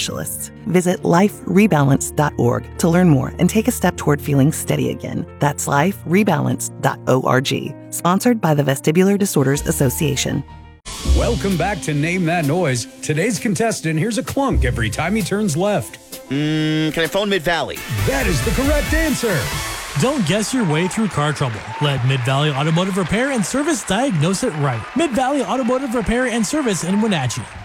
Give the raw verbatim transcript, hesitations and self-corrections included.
specialists. Visit life rebalance dot org to learn more and take a step toward feeling steady again. That's life rebalance dot org. Sponsored by the Vestibular Disorders Association. Welcome back to Name That Noise. Today's contestant hears a clunk every time he turns left. Mm, can I phone Mid-Valley? That is the correct answer. Don't guess your way through car trouble. Let Mid-Valley Automotive Repair and Service diagnose it right. Mid-Valley Automotive Repair and Service in Wenatchee.